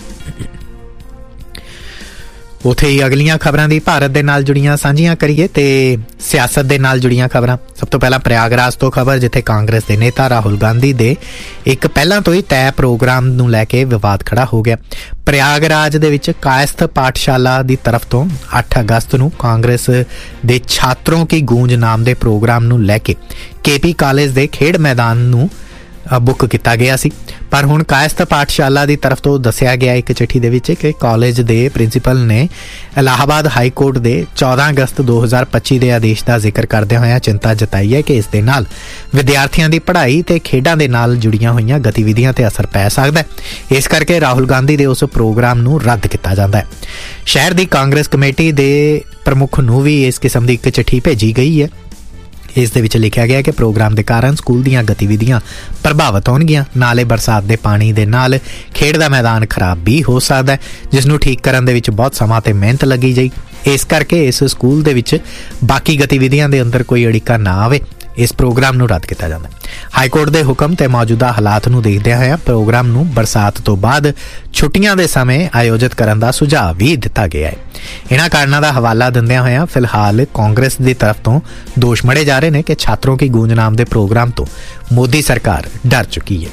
ਉੱਥੇ ਹੀ ਅਗਲੀਆਂ ਖਬਰਾਂ ਦੀ ਭਾਰਤ ਦੇ ਨਾਲ ਜੁੜੀਆਂ ਸਾਂਝੀਆਂ ਕਰੀਏ ਤੇ ਸਿਆਸਤ ਦੇ ਨਾਲ ਜੁੜੀਆਂ ਖਬਰਾਂ। ਸਭ ਤੋਂ ਪਹਿਲਾਂ ਪ੍ਰਯਾਗਰਾਜ ਤੋਂ ਖਬਰ, ਜਿੱਥੇ ਕਾਂਗਰਸ ਦੇ ਨੇਤਾ ਰਾਹੁਲ ਗਾਂਧੀ ਦੇ ਇੱਕ ਪਹਿਲਾਂ ਤੋਂ ਹੀ ਤੈਅ ਪ੍ਰੋਗਰਾਮ ਨੂੰ ਲੈ ਕੇ ਵਿਵਾਦ ਖੜਾ ਹੋ ਗਿਆ। ਪ੍ਰਯਾਗਰਾਜ ਦੇ ਵਿੱਚ ਕਾਇਸਥ ਪਾਠਸ਼ਾਲਾ ਦੀ ਤਰਫ ਤੋਂ 8 ਅਗਸਤ ਨੂੰ ਕਾਂਗਰਸ ਦੇ ਛਾਤਰੋਂ ਕੀ ਗੂੰਜ ਨਾਮ ਦੇ ਪ੍ਰੋਗਰਾਮ ਨੂੰ ਲੈ ਕੇ KP ਕਾਲਜ ਦੇ ਖੇਡ ਮੈਦਾਨ ਨੂੰ ਬੁੱਕ ਕੀਤਾ ਗਿਆ ਸੀ, ਪਰ ਹੁਣ ਕਾਇਸਥ ਪਾਠਸ਼ਾਲਾ ਦੀ ਤਰਫ ਤੋਂ ਦੱਸਿਆ ਗਿਆ ਇੱਕ ਚਿੱਠੀ ਦੇ ਵਿੱਚ ਕਿ ਕਾਲਜ ਦੇ ਪ੍ਰਿੰਸੀਪਲ ਨੇ ਇਲਾਹਾਬਾਦ ਹਾਈ ਕੋਰਟ ਦੇ 14 ਅਗਸਤ 2025 ਦੇ ਆਦੇਸ਼ ਦਾ ਜ਼ਿਕਰ ਕਰਦਿਆਂ ਹੋਇਆਂ ਚਿੰਤਾ ਜਤਾਈ ਹੈ ਕਿ ਇਸ ਦੇ ਨਾਲ ਵਿਦਿਆਰਥੀਆਂ ਦੀ ਪੜ੍ਹਾਈ ਤੇ ਖੇਡਾਂ ਦੇ ਨਾਲ ਜੁੜੀਆਂ ਹੋਈਆਂ ਗਤੀਵਿਧੀਆਂ ਤੇ ਅਸਰ ਪੈ ਸਕਦਾ ਹੈ। ਇਸ ਕਰਕੇ ਰਾਹੁਲ ਗਾਂਧੀ ਦੇ ਉਸ ਪ੍ਰੋਗਰਾਮ ਨੂੰ ਰੱਦ ਕੀਤਾ ਜਾਂਦਾ ਹੈ। ਸ਼ਹਿਰ ਦੀ ਕਾਂਗਰਸ ਕਮੇਟੀ ਦੇ ਪ੍ਰਮੁੱਖ ਨੂੰ ਵੀ ਇਸ ਕਿਸਮ ਦੀ ਇੱਕ ਚਿੱਠੀ ਭੇਜੀ ਗਈ ਹੈ। ਇਸ ਦੇ ਵਿੱਚ ਲਿਖਿਆ ਗਿਆ ਕਿ ਪ੍ਰੋਗਰਾਮ ਦੇ ਕਾਰਨ ਸਕੂਲ ਦੀਆਂ ਗਤੀਵਿਧੀਆਂ ਪ੍ਰਭਾਵਿਤ ਹੋਣਗੀਆਂ, ਨਾਲੇ ਬਰਸਾਤ ਦੇ ਪਾਣੀ ਦੇ ਨਾਲ ਖੇਡ ਦਾ ਮੈਦਾਨ ਖਰਾਬ ਵੀ ਹੋ ਸਕਦਾ ਹੈ, ਜਿਸ ਨੂੰ ਠੀਕ ਕਰਨ ਦੇ ਵਿੱਚ ਬਹੁਤ ਸਮਾਂ ਤੇ ਮਿਹਨਤ ਲੱਗੀ ਜਾਈ। ਇਸ ਕਰਕੇ ਇਸ ਸਕੂਲ ਦੇ ਵਿੱਚ ਬਾਕੀ ਗਤੀਵਿਧੀਆਂ ਦੇ ਅੰਦਰ ਕੋਈ ਅੜਿੱਕਾ ਨਾ ਆਵੇ, ਇਸ ਪ੍ਰੋਗਰਾਮ ਨੂੰ ਰੱਦ ਕੀਤਾ ਜਾਂਦਾ। ਹਾਈ ਕੋਰਟ ਦੇ ਹੁਕਮ ਤੇ ਮੌਜੂਦਾ ਹਾਲਾਤ ਨੂੰ ਦੇਖਦਿਆਂ ਹੋਇਆ ਪ੍ਰੋਗਰਾਮ ਨੂੰ ਬਰਸਾਤ ਤੋਂ ਬਾਅਦ ਛੁੱਟੀਆਂ ਦੇ ਸਮੇਂ ਆਯੋਜਿਤ ਕਰਨ ਦਾ ਸੁਝਾਅ ਵੀ ਦਿੱਤਾ ਗਿਆ ਹੈ। ਇਹਨਾਂ ਕਾਰਨਾਂ ਦਾ ਹਵਾਲਾ ਦਿੰਦਿਆਂ ਹੋਇਆਂ ਫਿਲਹਾਲ ਕਾਂਗਰਸ ਦੀ ਤਰਫ ਤੋਂ ਦੋਸ਼ ਮੜੇ ਜਾ ਰਹੇ ਨੇ ਕਿ ਛਾਤਰੋਂ ਕੀ ਗੂੰਜ ਨਾਮ ਦੇ ਪ੍ਰੋਗਰਾਮ ਤੋਂ ਮੋਦੀ ਸਰਕਾਰ ਡਰ ਚੁੱਕੀ ਹੈ।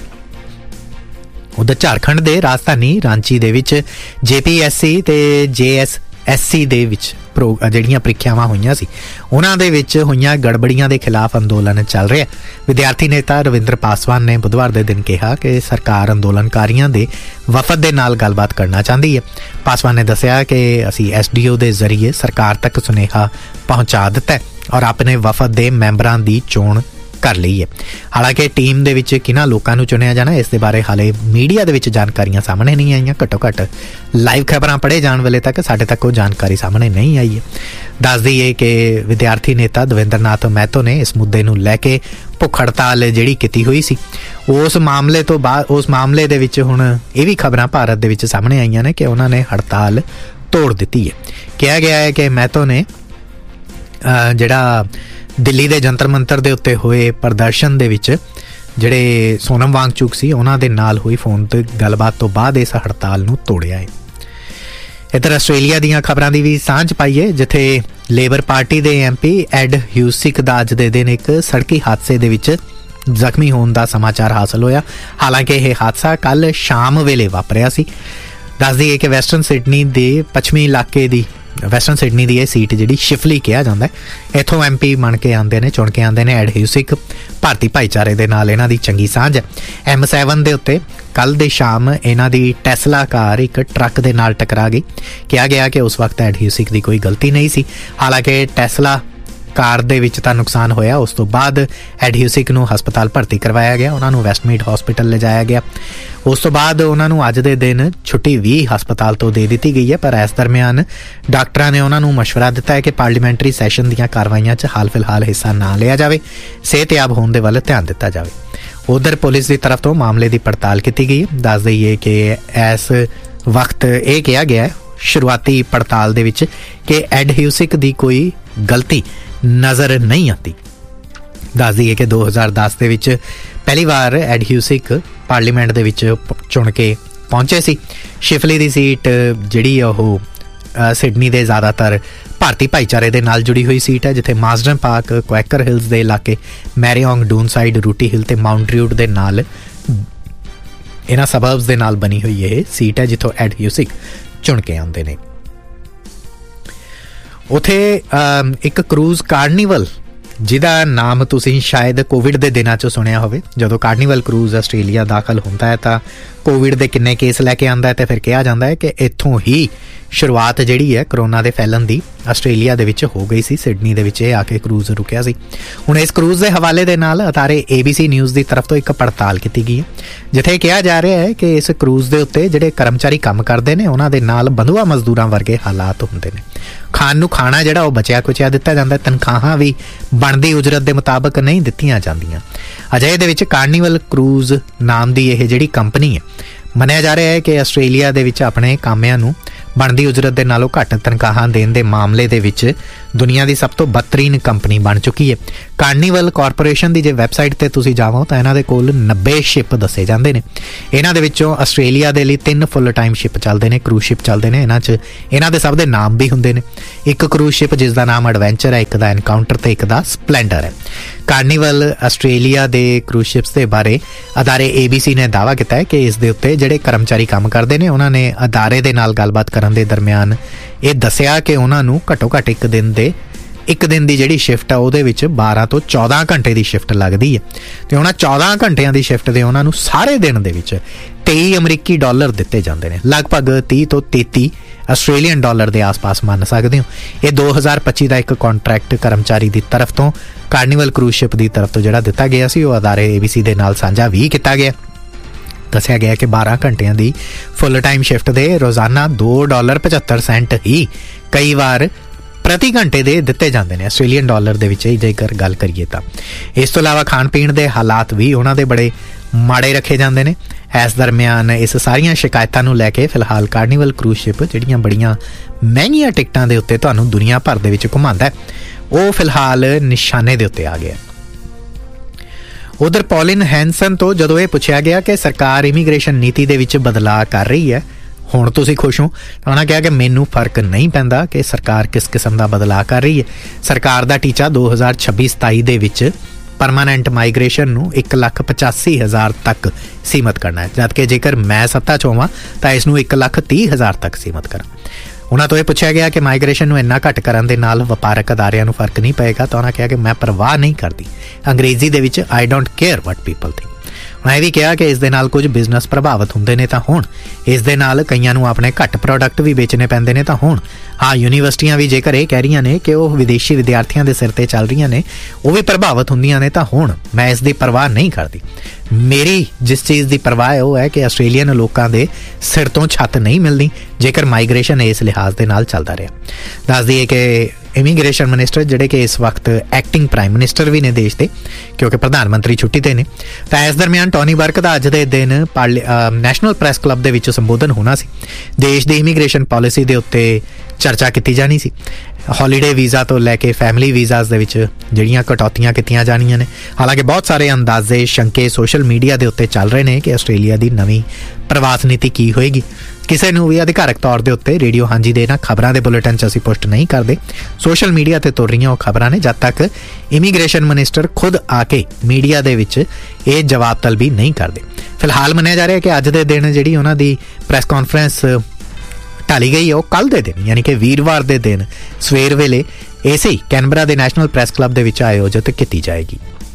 ਉਧਰ ਝਾਰਖੰਡ ਦੇ ਰਾਜਧਾਨੀ ਰਾਂਚੀ ਦੇ ਵਿੱਚ JPSC ਤੇ JS SC ਦੇ ਵਿੱਚ ਜਿਹੜੀਆਂ ਪ੍ਰੀਖਿਆਵਾਂ ਹੋਈਆਂ ਸੀ ਉਹਨਾਂ ਦੇ ਵਿੱਚ ਹੋਈਆਂ ਗੜਬੜੀਆਂ ਦੇ ਖਿਲਾਫ ਅੰਦੋਲਨ ਚੱਲ ਰਿਹਾ। ਵਿਦਿਆਰਥੀ ਨੇਤਾ ਰਵਿੰਦਰ ਪਾਸਵਾਨ ਨੇ ਬੁੱਧਵਾਰ ਦੇ ਦਿਨ ਕਿਹਾ ਕਿ ਸਰਕਾਰ ਅੰਦੋਲਨਕਾਰੀਆਂ ਦੇ ਵਫਦ ਦੇ ਨਾਲ ਗੱਲਬਾਤ ਕਰਨਾ ਚਾਹੁੰਦੀ ਹੈ। ਪਾਸਵਾਨ ਨੇ ਦੱਸਿਆ ਕਿ ਅਸੀਂ SDO ਦੇ ਜ਼ਰੀਏ ਸਰਕਾਰ ਤੱਕ ਸੁਨੇਹਾ ਪਹੁੰਚਾ ਦਿੱਤਾ ਹੈ ਔਰ ਆਪਣੇ ਵਫਦ ਦੇ ਮੈਂਬਰਾਂ ਦੀ ਚੋਣ ਕਰ ਲਈ ਹੈ। ਹਾਲਾਂਕਿ ਟੀਮ ਦੇ ਵਿੱਚ ਕਿਹਨਾਂ ਲੋਕਾਂ ਨੂੰ ਚੁਣਿਆ ਜਾਣਾ ਇਸ ਦੇ ਬਾਰੇ ਹਾਲੇ ਮੀਡੀਆ ਦੇ ਵਿੱਚ ਜਾਣਕਾਰੀਆਂ ਸਾਹਮਣੇ ਨਹੀਂ ਆਈਆਂ। ਘੱਟੋ ਘੱਟ ਲਾਈਵ ਖਬਰਾਂ ਪੜ੍ਹੇ ਜਾਣ ਵੇਲੇ ਤੱਕ ਸਾਡੇ ਤੱਕ ਉਹ ਜਾਣਕਾਰੀ ਸਾਹਮਣੇ ਨਹੀਂ ਆਈ ਹੈ। ਦੱਸ ਦਈਏ ਕਿ ਵਿਦਿਆਰਥੀ ਨੇਤਾ ਦਵਿੰਦਰ ਨਾਥ ਮਹਿਤੋ ਨੇ ਇਸ ਮੁੱਦੇ ਨੂੰ ਲੈ ਕੇ ਭੁੱਖ ਹੜਤਾਲ ਜਿਹੜੀ ਕੀਤੀ ਹੋਈ ਸੀ ਉਸ ਮਾਮਲੇ ਦੇ ਵਿੱਚ ਹੁਣ ਇਹ ਵੀ ਖਬਰਾਂ ਭਾਰਤ ਦੇ ਵਿੱਚ ਸਾਹਮਣੇ ਆਈਆਂ ਨੇ ਕਿ ਉਹਨਾਂ ਨੇ ਹੜਤਾਲ ਤੋੜ ਦਿੱਤੀ ਹੈ। ਕਿਹਾ ਗਿਆ ਹੈ ਕਿ ਮਹਿਤੋ ਨੇ ਜਿਹੜਾ ਦਿੱਲੀ ਦੇ ਜੰਤਰ ਮੰਤਰ ਦੇ ਉੱਤੇ ਹੋਏ ਪ੍ਰਦਰਸ਼ਨ ਦੇ ਵਿੱਚ ਜਿਹੜੇ ਸੋਨਮ ਵਾਂਗਚੁਕ ਸੀ ਉਹਨਾਂ ਦੇ ਨਾਲ ਹੋਈ ਫੋਨ ਤੇ ਗੱਲਬਾਤ ਤੋਂ ਬਾਅਦ ਇਸ ਹੜਤਾਲ ਨੂੰ ਤੋੜਿਆ ਹੈ। ਇੱਧਰ ਆਸਟ੍ਰੇਲੀਆ ਦੀਆਂ ਖਬਰਾਂ ਦੀ ਵੀ ਸਾਂਝ ਪਾਈਏ ਜਿੱਥੇ ਲੇਬਰ ਪਾਰਟੀ ਦੇ MP ਐਡ ਹਿਊਸਿਕ ਦਾ ਅੱਜ ਦੇ ਦਿਨ ਇੱਕ ਸੜਕੀ ਹਾਦਸੇ ਦੇ ਵਿੱਚ ਜ਼ਖਮੀ ਹੋਣ ਦਾ ਸਮਾਚਾਰ ਹਾਸਲ ਹੋਇਆ। ਹਾਲਾਂਕਿ ਇਹ ਹਾਦਸਾ ਕੱਲ ਸ਼ਾਮ ਵੇਲੇ ਵਾਪਰਿਆ ਸੀ। ਦੱਸ ਦਈਏ ਕਿ ਵੈਸਟਰਨ ਸਿਡਨੀ ਦੇ ਪੱਛਮੀ ਇਲਾਕੇ ਦੀ ਇਹ ਸੀਟ ਜਿਹੜੀ ਸ਼ਿਫਲੀ ਕਿਹਾ ਜਾਂਦਾ ਹੈ। ਇੱਥੋਂ MP ਬਣ ਕੇ ਆਉਂਦੇ ਨੇ, ਚੁਣ ਕੇ ਆਉਂਦੇ ਨੇ ਐਡ ਹਿਊਸਿਕ। ਭਾਰਤੀ ਭਾਈਚਾਰੇ ਦੇ ਨਾਲ ਇਹਨਾਂ ਦੀ ਚੰਗੀ ਸਾਂਝ ਹੈ। M7 ਦੇ ਉੱਤੇ ਕੱਲ ਦੇ ਸ਼ਾਮ ਇਹਨਾਂ ਦੀ ਟੈਸਲਾ ਕਾਰ ਇੱਕ ਟਰੱਕ ਦੇ ਨਾਲ ਟਕਰਾ ਗਈ। ਕਿਹਾ ਗਿਆ ਕਿ ਉਸ ਵਕਤ ਐਡ ਹਿਊਸਿਕ ਦੀ ਕੋਈ ਗਲਤੀ ਨਹੀਂ ਸੀ। ਹਾਲਾਂਕਿ ਟੈਸਲਾ ਕਾਰ ਦੇ ਵਿੱਚ ਤਾਂ ਨੁਕਸਾਨ ਹੋਇਆ। ਉਸ ਤੋਂ ਬਾਅਦ ਐਡ ਹਿਊਸਿਕ ਨੂੰ ਹਸਪਤਾਲ ਭਰਤੀ ਕਰਵਾਇਆ ਗਿਆ। ਉਹਨਾਂ ਨੂੰ ਵੈਸਟਮੀਡ ਹਸਪੀਟਲ ਲਿਜਾਇਆ ਗਿਆ। ਉਸ ਤੋਂ ਬਾਅਦ ਉਹਨਾਂ ਨੂੰ ਅੱਜ ਦੇ ਦਿਨ ਛੁੱਟੀ ਵੀ ਹਸਪਤਾਲ ਤੋਂ ਦੇ ਦਿੱਤੀ ਗਈ ਹੈ। ਪਰ ਇਸ ਦਰਮਿਆਨ ਡਾਕਟਰਾਂ ਨੇ ਉਹਨਾਂ ਨੂੰ ਮਸ਼ਵਰਾ ਦਿੱਤਾ ਹੈ ਕਿ ਪਾਰਲੀਮੈਂਟਰੀ ਸੈਸ਼ਨ ਦੀਆਂ ਕਾਰਵਾਈਆਂ 'ਚ ਹਾਲ ਫਿਲਹਾਲ ਹਿੱਸਾ ਨਾ ਲਿਆ ਜਾਵੇ, ਸਿਹਤਯਾਬ ਹੋਣ ਦੇ ਵੱਲ ਧਿਆਨ ਦਿੱਤਾ ਜਾਵੇ। ਉਧਰ ਪੁਲਿਸ ਦੀ ਤਰਫ ਤੋਂ ਮਾਮਲੇ ਦੀ ਪੜਤਾਲ ਕੀਤੀ ਗਈ ਹੈ। ਦੱਸ ਦਈਏ ਕਿ ਇਸ ਵਕਤ ਇਹ ਕਿਹਾ ਗਿਆ ਹੈ ਸ਼ੁਰੂਆਤੀ ਪੜਤਾਲ ਦੇ ਵਿੱਚ ਕਿ ਐਡ ਹਿਊਸਿਕ ਦੀ ਕੋਈ ਗਲਤੀ ਨਜ਼ਰ ਨਹੀਂ ਆਤੀ। ਦੱਸ ਦਈਏ ਕਿ 2010 ਦੇ ਵਿੱਚ ਪਹਿਲੀ ਵਾਰ ਐਡ ਹਿਊਸਿਕ ਪਾਰਲੀਮੈਂਟ ਦੇ ਵਿੱਚ ਚੁਣ ਕੇ ਪਹੁੰਚੇ ਸੀ। ਸ਼ਿਫਲੀ ਦੀ ਸੀਟ ਜਿਹੜੀ ਉਹ ਸਿਡਨੀ ਦੇ ਜ਼ਿਆਦਾਤਰ ਭਾਰਤੀ ਭਾਈਚਾਰੇ ਦੇ ਨਾਲ ਜੁੜੀ ਹੋਈ ਸੀਟ ਹੈ ਜਿੱਥੇ ਮਾਸਡਨ ਪਾਰਕ, ਕੁਐਕਰ ਹਿਲਸ ਦੇ ਇਲਾਕੇ, ਮੈਰੀਓਂਗ, ਡੂਨਸਾਈਡ, ਰੂਟੀ ਹਿਲ ਤੇ ਮਾਊਂਟ ਰਿਊਟ ਦੇ ਨਾਲ ਇਹਨਾਂ ਸਬਰਬਸ ਦੇ ਨਾਲ ਬਣੀ ਹੋਈ ਇਹ ਸੀਟ ਹੈ ਜਿੱਥੋਂ ਐਡ ਹਿਊਸਿਕ ਚੁਣ ਕੇ ਆਉਂਦੇ ਨੇ। ਉੱਥੇ ਇੱਕ ਕਰੂਜ਼ ਕਾਰਨੀਵਲ ਜਿਹਦਾ ਨਾਮ ਤੁਸੀਂ ਸ਼ਾਇਦ ਕੋਵਿਡ ਦੇ ਦਿਨਾਂ 'ਚ ਸੁਣਿਆ ਹੋਵੇ। ਜਦੋਂ ਕਾਰਨੀਵਲ ਕਰੂਜ਼ ਆਸਟ੍ਰੇਲੀਆ ਦਾਖਲ ਹੁੰਦਾ ਹੈ ਤਾਂ ਕੋਵਿਡ ਦੇ ਕਿੰਨੇ ਕੇਸ ਲੈ ਕੇ ਆਉਂਦਾ ਹੈ ਤੇ ਫਿਰ ਕਿਹਾ ਜਾਂਦਾ ਹੈ ਕਿ ਇੱਥੋਂ ਹੀ ਸ਼ੁਰੂਆਤ ਜਿਹੜੀ ਹੈ ਕਰੋਨਾ ਦੇ ਫੈਲਣ ਦੀ ਆਸਟ੍ਰੇਲੀਆ ਦੇ ਵਿੱਚ ਹੋ ਗਈ ਸੀ। ਸਿਡਨੀ ਦੇ ਵਿੱਚ ਇਹ ਆ ਕੇ ਕਰੂਜ਼ ਰੁਕਿਆ ਸੀ। ਹੁਣ ਇਸ ਕਰੂਜ਼ ਦੇ ਹਵਾਲੇ ਦੇ ਨਾਲ ਅਦਾਰੇ ABC ਨਿਊਜ਼ ਦੀ ਤਰਫ ਤੋਂ ਇੱਕ ਪੜਤਾਲ ਕੀਤੀ ਗਈ ਹੈ ਜਿੱਥੇ ਕਿਹਾ ਜਾ ਰਿਹਾ ਹੈ ਕਿ ਇਸ ਕਰੂਜ਼ ਦੇ ਉੱਤੇ ਜਿਹੜੇ ਕਰਮਚਾਰੀ ਕੰਮ ਕਰਦੇ ਨੇ ਉਹਨਾਂ ਦੇ ਨਾਲ ਬੰਧੂਆ ਮਜ਼ਦੂਰਾਂ ਵਰਗੇ ਹਾਲਾਤ ਹੁੰਦੇ ਨੇ। ਖਾਣ ਨੂੰ ਖਾਣਾ ਜਿਹੜਾ ਉਹ ਬਚਿਆ ਕੁਚਿਆ ਦਿੱਤਾ ਜਾਂਦਾ। ਤਨਖਾਹਾਂ ਵੀ ਬਣਦੀ ਉਜਰਤ ਦੇ ਮੁਤਾਬਕ ਨਹੀਂ ਦਿੱਤੀਆਂ ਜਾਂਦੀਆਂ। ਅਜਿਹੇ ਦੇ ਵਿੱਚ ਕਾਰਨੀਵਲ ਕਰੂਜ਼ ਨਾਮ ਦੀ ਇਹ ਜਿਹੜੀ ਕੰਪਨੀ ਹੈ ਮੰਨਿਆ ਜਾ ਰਿਹਾ ਹੈ ਕਿ ਆਸਟ੍ਰੇਲੀਆ ਦੇ ਵਿੱਚ ਆਪਣੇ ਕਾਮਿਆਂ ਨੂੰ ਬਣਦੀ ਉਜਰਤ ਦੇ ਨਾਲੋਂ ਘੱਟ ਤਨਖਾਹਾਂ ਦੇਣ ਦੇ ਮਾਮਲੇ ਦੇ ਵਿੱਚ ਦੁਨੀਆ ਦੀ ਸਭ ਤੋਂ ਬਦਤਰੀਨ ਕੰਪਨੀ ਬਣ ਚੁੱਕੀ ਹੈ। ਕਾਰਨੀਵਲ ਕਾਰਪੋਰੇਸ਼ਨ ਦੀ ਜੇ ਵੈਬਸਾਈਟ ਤੇ ਤੁਸੀਂ ਜਾਵੋ ਤਾਂ ਇਹਨਾਂ ਦੇ ਕੋਲ 90 ਸ਼ਿਪ ਦੱਸੇ ਜਾਂਦੇ ਨੇ। ਇਹਨਾਂ ਦੇ ਵਿੱਚੋਂ ਆਸਟ੍ਰੇਲੀਆ ਦੇ ਲਈ 3 ਫੁੱਲ ਟਾਈਮ ਸ਼ਿਪ ਚੱਲਦੇ ਨੇ, ਕਰੂਜ਼ ਸ਼ਿਪ ਚੱਲਦੇ ਨੇ। ਇਹਨਾਂ ਦੇ ਸਭ ਦੇ ਨਾਮ ਵੀ ਹੁੰਦੇ ਨੇ। ਇੱਕ ਕਰੂਜ਼ ਸ਼ਿਪ ਜਿਸ ਦਾ ਨਾਮ ਐਡਵੈਂਚਰ ਹੈ, ਇੱਕ ਦਾ ਐਨਕਾਊਂਟਰ ਤੇ ਇੱਕ ਦਾ ਸਪਲੈਂਡਰ ਹੈ। ਕਾਰਨੀਵਲ ਆਸਟ੍ਰੇਲੀਆ ਦੇ ਕਰੂਜ਼ ਸ਼ਿਪਸ ਦੇ ਬਾਰੇ ਅਦਾਰੇ ABC ਨੇ ਦਾਅਵਾ ਕੀਤਾ ਹੈ ਕਿ ਇਸ ਦੇ ਉੱਤੇ ਜਿਹੜੇ ਕਰਮਚਾਰੀ ਕੰਮ ਕਰਦੇ ਨੇ ਉਹਨਾਂ ਨੇ ਅਦਾਰੇ ਦੇ ਨਾਲ ਗੱਲਬਾਤ ਕਰਨ ਦੇ ਦਰਮਿਆਨ ਇਹ ਦੱਸਿਆ ਕਿ ਉਹਨਾਂ ਨੂੰ ਘੱਟੋ ਘੱਟ ਇੱਕ ਦਿਨ ਦੀ ਜਿਹੜੀ ਸ਼ਿਫਟ ਆ ਉਹਦੇ ਵਿੱਚ 12 ਤੋਂ 14 ਘੰਟੇ ਦੀ ਸ਼ਿਫਟ ਲੱਗਦੀ ਹੈ ਤੇ ਉਹਨਾਂ 14 ਘੰਟਿਆਂ ਦੀ ਸ਼ਿਫਟ ਦੇ ਉਹਨਾਂ ਨੂੰ ਸਾਰੇ ਦਿਨ ਦੇ ਵਿੱਚ $23 ਦਿੱਤੇ ਜਾਂਦੇ ਨੇ। ਲਗਭਗ 30 ਤੋਂ 33 ਆਸਟ੍ਰੇਲੀਅਨ ਡਾਲਰ ਦੇ ਆਸ-ਪਾਸ ਮੰਨ ਸਕਦੇ ਹੋ। ਇਹ 2025 ਦਾ ਇੱਕ ਕੰਟਰੈਕਟ ਕਰਮਚਾਰੀ ਦੀ ਤਰਫ ਤੋਂ ਕਾਰਨੀਵਲ ਕਰੂਜ਼ ਸ਼ਿਪ ਦੀ ਤਰਫ ਤੋਂ ਜਿਹੜਾ ਦਿੱਤਾ ਗਿਆ ਸੀ ਉਹ ਅਦਾਰੇ ABC ਦੇ ਨਾਲ ਸਾਂਝਾ ਵੀ ਕੀਤਾ ਗਿਆ। ਦੱਸਿਆ ਗਿਆ ਕਿ 12 ਘੰਟਿਆਂ ਦੀ ਫੁੱਲ ਟਾਈਮ ਸ਼ਿਫਟ ਦੇ ਰੋਜ਼ਾਨਾ $2.75 ਹੀ ਕਈ ਵਾਰ ਪ੍ਰਤੀ ਘੰਟੇ ਦੇ ਦਿੱਤੇ ਜਾਂਦੇ ਨੇ ਆਸਟ੍ਰੇਲੀਅਨ ਡਾਲਰ ਦੇ ਵਿੱਚ ਜੇਕਰ ਗੱਲ ਕਰੀਏ ਤਾਂ। ਇਸ ਤੋਂ ਇਲਾਵਾ ਖਾਣ ਪੀਣ ਦੇ ਹਾਲਾਤ ਵੀ ਉਹਨਾਂ ਦੇ ਬੜੇ ਮਾੜੇ ਰੱਖੇ ਜਾਂਦੇ ਨੇ। ਇਸ ਦਰਮਿਆਨ ਇਸ ਸਾਰੀਆਂ ਸ਼ਿਕਾਇਤਾਂ ਨੂੰ ਲੈ ਕੇ ਫਿਲਹਾਲ ਕਾਰਨੀਵਲ ਕਰੂਜ਼ ਸ਼ਿਪ ਜਿਹੜੀਆਂ ਬੜੀਆਂ ਮਹਿੰਗੀਆਂ ਟਿਕਟਾਂ ਦੇ ਉੱਤੇ ਤੁਹਾਨੂੰ ਦੁਨੀਆ ਭਰ ਦੇ ਵਿੱਚ ਘੁਮਾਉਂਦਾ ਉਹ ਫਿਲਹਾਲ ਨਿਸ਼ਾਨੇ ਦੇ ਉੱਤੇ ਆ ਗਿਆ। ਉਧਰ ਪੌਲਿਨ ਹੈਂਸਨ ਤੋਂ ਜਦੋਂ ਇਹ ਪੁੱਛਿਆ ਗਿਆ ਕਿ ਸਰਕਾਰ ਇਮੀਗ੍ਰੇਸ਼ਨ ਨੀਤੀ ਦੇ ਵਿੱਚ ਬਦਲਾਅ ਕਰ ਰਹੀ ਹੈ, ਹੁਣ ਤੁਸੀਂ ਖੁਸ਼ ਹੋ? ਤਾਂ ਉਹਨਾਂ ਕਿਹਾ ਕਿ ਮੈਨੂੰ ਫਰਕ ਨਹੀਂ ਪੈਂਦਾ ਕਿ ਸਰਕਾਰ ਕਿਸ ਕਿਸਮ ਦਾ ਬਦਲਾਅ ਕਰ ਰਹੀ ਹੈ। ਸਰਕਾਰ ਦਾ ਟੀਚਾ 2026-27 ਦੇ ਵਿੱਚ ਪਰਮਾਨੈਂਟ ਮਾਈਗ੍ਰੇਸ਼ਨ ਨੂੰ 1,85,000 ਤੱਕ ਸੀਮਤ ਕਰਨਾ ਹੈ, ਜਦਕਿ ਜੇਕਰ ਮੈਂ ਸੱਤਾ 'ਚ ਹੋਵਾਂ ਤਾਂ ਇਸ ਨੂੰ 1,30,000 ਤੱਕ ਸੀਮਤ ਕਰਾਂ। ਉਹਨਾਂ ਤੋਂ ਇਹ ਪੁੱਛਿਆ ਗਿਆ ਕਿ ਮਾਈਗ੍ਰੇਸ਼ਨ ਨੂੰ ਇੰਨਾ ਘੱਟ ਕਰਨ ਦੇ ਨਾਲ ਵਪਾਰਕ ਅਦਾਰਿਆਂ ਨੂੰ ਫਰਕ ਨਹੀਂ ਪਏਗਾ ਤਾਂ ਉਹਨਾਂ ਕਿਹਾ ਕਿ ਮੈਂ ਪਰਵਾਹ ਨਹੀਂ ਕਰਦੀ, ਅੰਗਰੇਜ਼ੀ ਦੇ ਵਿੱਚ I don't care what people think. ਉਹਨਾਂ ਇਹ ਵੀ ਕਿਹਾ ਕਿ ਇਸ ਦੇ ਨਾਲ ਕੁਝ ਬਿਜ਼ਨਸ ਪ੍ਰਭਾਵਿਤ ਹੁੰਦੇ ਨੇ ਤਾਂ ਹੁਣ ਇਸ ਦੇ ਨਾਲ ਕਈਆਂ ਨੂੰ ਆਪਣੇ ਘੱਟ ਪ੍ਰੋਡਕਟ ਵੀ ਵੇਚਣੇ ਪੈਂਦੇ ਨੇ ਤਾਂ ਹੁਣ ਹਾਂ ਯੂਨੀਵਰਸਿਟੀਆਂ ਵੀ ਜੇਕਰ ਇਹ ਕਹਿ ਰਹੀਆਂ ਨੇ ਕਿ ਉਹ ਵਿਦੇਸ਼ੀ ਵਿਦਿਆਰਥੀਆਂ ਦੇ ਸਿਰ ਤੇ ਚੱਲ ਰਹੀਆਂ ਨੇ ਉਹ ਵੀ ਪ੍ਰਭਾਵਿਤ ਹੁੰਦੀਆਂ ਨੇ ਤਾਂ ਹੁਣ ਮੈਂ ਇਸ ਦੀ ਪਰਵਾਹ ਨਹੀਂ ਕਰਦੀ। ਮੇਰੀ ਜਿਸ ਚੀਜ਼ ਦੀ ਪਰਵਾਹ ਹੈ ਉਹ ਹੈ ਕਿ ਆਸਟ੍ਰੇਲੀਅਨ ਲੋਕਾਂ ਦੇ ਸਿਰ ਤੋਂ ਛੱਤ ਨਹੀਂ ਮਿਲਦੀ ਜੇਕਰ ਮਾਈਗ੍ਰੇਸ਼ਨ ਇਸ ਲਿਹਾਜ਼ ਦੇ ਨਾਲ ਚੱਲਦਾ ਰਿਹਾ। ਦੱਸ ਦਈਏ ਕਿ ਇਮੀਗ੍ਰੇਸ਼ਨ ਮਿਨਿਸਟਰ ਜਿਹੜੇ ਕਿ ਇਸ ਵਕਤ ਐਕਟਿੰਗ ਪ੍ਰਾਈਮ ਮਿਨਿਸਟਰ ਵੀ ਨੇ ਦੇਸ਼ ਦੇ ਕਿਉਂਕਿ ਪ੍ਰਧਾਨ ਮੰਤਰੀ ਛੁੱਟੀ ਤੇ ਨੇ, ਤਾਂ ਇਸ ਦਰਮਿਆਨ ਟੋਨੀ ਬਰਕ ਦਾ ਅੱਜ ਦੇ ਦਿਨ ਨੈਸ਼ਨਲ ਪ੍ਰੈਸ ਕਲੱਬ ਦੇ ਵਿੱਚ ਸੰਬੋਧਨ ਹੋਣਾ ਸੀ। ਦੇਸ਼ ਦੀ ਇਮੀਗ੍ਰੇਸ਼ਨ ਪਾਲਿਸੀ ਦੇ ਉੱਤੇ ਚਰਚਾ ਕੀਤੀ ਜਾਣੀ ਸੀ। ਹੌਲੀਡੇ ਵੀਜ਼ਾ ਤੋਂ ਲੈ ਕੇ ਫੈਮਿਲੀ ਵੀਜ਼ਾਸ ਦੇ ਵਿੱਚ ਜਿਹੜੀਆਂ ਕਟੌਤੀਆਂ ਕੀਤੀਆਂ ਜਾਣੀਆਂ ਨੇ। ਹਾਲਾਂਕਿ ਬਹੁਤ ਸਾਰੇ ਅੰਦਾਜ਼ੇ ਸ਼ੰਕੇ ਸੋਸ਼ਲ ਮੀਡੀਆ ਦੇ ਉੱਤੇ ਚੱਲ ਰਹੇ ਨੇ ਕਿ ਆਸਟ੍ਰੇਲੀਆ ਦੀ ਨਵੀਂ ਪ੍ਰਵਾਸ ਨੀਤੀ ਕੀ ਹੋਏਗੀ। ਕਿਸੇ ਨੂੰ ਵੀ ਅਧਿਕਾਰਕ ਤੌਰ ਦੇ ਉੱਤੇ ਰੇਡੀਓ ਹਾਂਜੀ ਦੇ ਇਹਨਾਂ ਖਬਰਾਂ ਦੇ ਬੁਲੇਟਿਨ 'ਚ ਅਸੀਂ ਪੁਸ਼ਟ ਨਹੀਂ ਕਰਦੇ। ਸੋਸ਼ਲ ਮੀਡੀਆ ਤੇ ਤੁਰ ਰਹੀਆਂ ਉਹ ਖਬਰਾਂ ਨੇ ਜਦ ਤੱਕ ਇਮੀਗ੍ਰੇਸ਼ਨ ਮਿਨਿਸਟਰ ਖੁਦ ਆ ਕੇ ਮੀਡੀਆ ਦੇ ਵਿੱਚ ਇਹ ਜਵਾਬ ਤਲਬੀ ਨਹੀਂ ਕਰਦੇ। ਫਿਲਹਾਲ ਮੰਨਿਆ ਜਾ ਰਿਹਾ ਕਿ ਅੱਜ ਦੇ ਦਿਨ ਜਿਹੜੀ ਉਹਨਾਂ ਦੀ ਪ੍ਰੈਸ ਕਾਨਫਰੰਸ ਢਾਲੀ ਗਈ ਹੈ ਉਹ ਕੱਲ੍ਹ ਦੇ ਦਿਨ ਯਾਨੀ ਕਿ ਵੀਰਵਾਰ ਦੇ ਦਿਨ ਸਵੇਰ ਵੇਲੇ ਇਸੇ ਕੈਨਬਰਾ ਦੇ ਨੈਸ਼ਨਲ ਪ੍ਰੈਸ ਕਲੱਬ ਦੇ ਵਿੱਚ ਆਯੋਜਿਤ ਕੀਤੀ ਜਾਏਗੀ।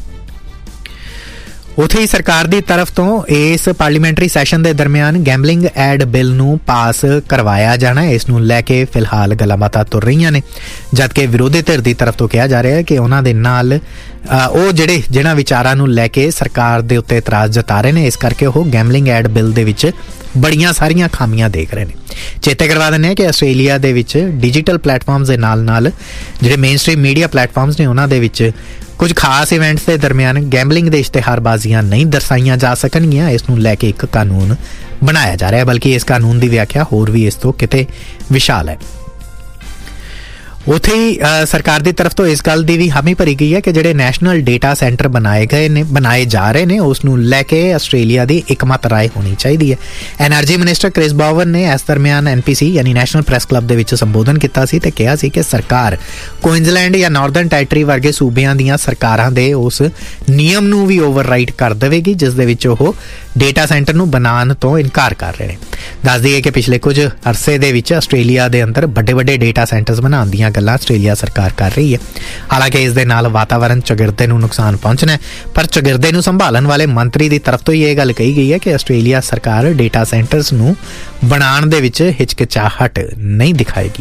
ਉੱਥੇ ਹੀ ਸਰਕਾਰ ਦੀ ਤਰਫ ਤੋਂ ਇਸ ਪਾਰਲੀਮੈਂਟਰੀ ਸੈਸ਼ਨ ਦੇ ਦਰਮਿਆਨ ਗੈਂਬਲਿੰਗ ਐਡ ਬਿੱਲ ਨੂੰ ਪਾਸ ਕਰਵਾਇਆ ਜਾਣਾ, ਇਸ ਨੂੰ ਲੈ ਕੇ ਫਿਲਹਾਲ ਗੱਲਾਂਬਾਤਾਂ ਤੁਰ ਰਹੀਆਂ ਨੇ ਜਦਕਿ ਵਿਰੋਧੀ ਧਿਰ ਦੀ ਤਰਫ ਤੋਂ ਕਿਹਾ ਜਾ ਰਿਹਾ ਹੈ ਕਿ ਉਹਨਾਂ ਦੇ ਨਾਲ ਉਹ ਜਿਹਨਾਂ ਵਿਚਾਰਾਂ ਨੂੰ ਲੈ ਕੇ ਸਰਕਾਰ ਦੇ ਉੱਤੇ ਇਤਰਾਜ਼ ਜਤਾ ਰਹੇ ਨੇ ਇਸ ਕਰਕੇ ਉਹ ਗੈਂਬਲਿੰਗ ਐਡ ਬਿੱਲ ਦੇ ਵਿੱਚ ਬੜੀਆਂ ਸਾਰੀਆਂ ਖਾਮੀਆਂ ਦੇਖ ਰਹੇ ਨੇ। ਚੇਤੇ ਕਰਵਾ ਦਿੰਦੇ ਹਾਂ ਕਿ ਆਸਟ੍ਰੇਲੀਆ ਦੇ ਵਿੱਚ ਡਿਜੀਟਲ ਪਲੇਟਫਾਰਮਸ ਦੇ ਨਾਲ ਜਿਹੜੇ ਮੇਨ ਸਟ੍ਰੀਮ ਮੀਡੀਆ ਪਲੇਟਫਾਰਮਸ ਨੇ ਉਹਨਾਂ ਦੇ ਵਿੱਚ ਕੁਝ ਖਾਸ ਇਵੈਂਟਸ ਦੇ ਦਰਮਿਆਨ ਗੈਂਬਲਿੰਗ ਦੇ ਇਸ਼ਤਿਹਾਰਬਾਜ਼ੀਆਂ ਨਹੀਂ ਦਰਸਾਈਆਂ ਜਾ ਸਕਣਗੀਆਂ। ਇਸ ਨੂੰ ਲੈ ਕੇ ਇੱਕ ਕਾਨੂੰਨ ਬਣਾਇਆ ਜਾ ਰਿਹਾ ਬਲਕਿ ਇਸ ਕਾਨੂੰਨ ਦੀ ਵਿਆਖਿਆ ਹੋਰ ਵੀ ਇਸ ਤੋਂ ਕਿਤੇ ਵਿਸ਼ਾਲ ਹੈ। ਉੱਥੇ ਹੀ ਸਰਕਾਰ ਦੀ ਤਰਫ ਤੋਂ ਇਸ ਗੱਲ ਦੀ ਵੀ ਹਾਮੀ ਭਰੀ ਗਈ ਹੈ ਕਿ ਜਿਹੜੇ ਨੈਸ਼ਨਲ ਡੇਟਾ ਸੈਂਟਰ ਬਣਾਏ ਜਾ ਰਹੇ ਨੇ ਉਸ ਨੂੰ ਲੈ ਕੇ ਆਸਟ੍ਰੇਲੀਆ ਦੀ ਇੱਕਮਤ ਰਾਏ ਹੋਣੀ ਚਾਹੀਦੀ ਹੈ। ਐਨਰਜੀ ਮਿਨਿਸਟਰ ਕ੍ਰਿਸ ਬੋਵਨ ਨੇ ਇਸ ਦਰਮਿਆਨ NPC ਯਾਨੀ ਨੈਸ਼ਨਲ ਪ੍ਰੈਸ ਕਲੱਬ ਦੇ ਵਿੱਚ ਸੰਬੋਧਨ ਕੀਤਾ ਸੀ ਤੇ ਕਿਹਾ ਸੀ ਕਿ ਸਰਕਾਰ ਕੁਇਨਜ਼ਲੈਂਡ ਜਾਂ ਨਾਰਦਰਨ ਟੈਰੀਟਰੀ ਵਰਗੇ ਸੂਬਿਆਂ ਦੀਆਂ ਸਰਕਾਰਾਂ ਦੇ ਉਸ ਨਿਯਮ ਨੂੰ ਵੀ ਓਵਰਰਾਈਡ ਕਰ ਦੇਵੇਗੀ ਜਿਸ ਦੇ ਵਿੱਚ ਉਹ ਡੇਟਾ ਸੈਂਟਰ ਨੂੰ ਬਣਾਉਣ ਤੋਂ ਇਨਕਾਰ ਕਰ ਰਹੇ ਨੇ। ਦੱਸ ਦਈਏ ਕਿ ਪਿਛਲੇ ਕੁਝ ਅਰਸੇ ਦੇ ਵਿੱਚ ਆਸਟ੍ਰੇਲੀਆ ਦੇ ਅੰਦਰ ਵੱਡੇ ਡੇਟਾ ਸੈਂਟਰਸ ਬਣਾਉਣ ਦੀਆਂ ਗੱਲਾਂ ਆਸਟ੍ਰੇਲੀਆ ਸਰਕਾਰ ਕਰ ਰਹੀ ਹੈ। ਹਾਲਾਂਕਿ ਇਸ ਦੇ ਨਾਲ ਵਾਤਾਵਰਣ ਚੌਗਿਰਦੇ ਨੂੰ ਨੁਕਸਾਨ ਪਹੁੰਚਣਾ ਪਰ ਚੌਗਿਰਦੇ ਨੂੰ ਸੰਭਾਲਣ ਵਾਲੇ ਮੰਤਰੀ ਦੀ ਤਰਫ ਤੋਂ ਹੀ ਇਹ ਗੱਲ ਕਹੀ ਗਈ ਹੈ ਕਿ ਆਸਟ੍ਰੇਲੀਆ ਸਰਕਾਰ ਡੇਟਾ ਸੈਂਟਰਸ ਨੂੰ ਬਣਾਉਣ ਦੇ ਵਿੱਚ ਹਿਚਕਿਚਾਹਟ ਨਹੀਂ ਦਿਖਾਏਗੀ।